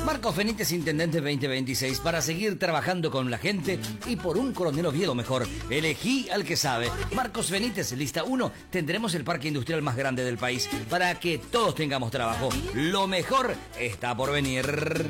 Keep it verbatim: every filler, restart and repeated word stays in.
Marcos Benítez, Intendente veinte veintiséis, para seguir trabajando con la gente y por un Coronel Oviedo mejor. Elegí al que sabe. Marcos Benítez, lista uno. Tendremos el parque industrial más grande del país para que todos tengamos trabajo. Lo mejor está por venir.